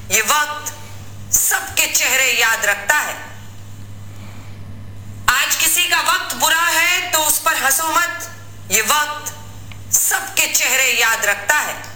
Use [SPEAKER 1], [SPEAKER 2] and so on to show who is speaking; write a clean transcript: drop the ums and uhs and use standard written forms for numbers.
[SPEAKER 1] ये वक्त सबके चेहरे याद रखता है। आज किसी का वक्त बुरा है तो उस पर हंसो मत, ये वक्त सबके चेहरे याद रखता है।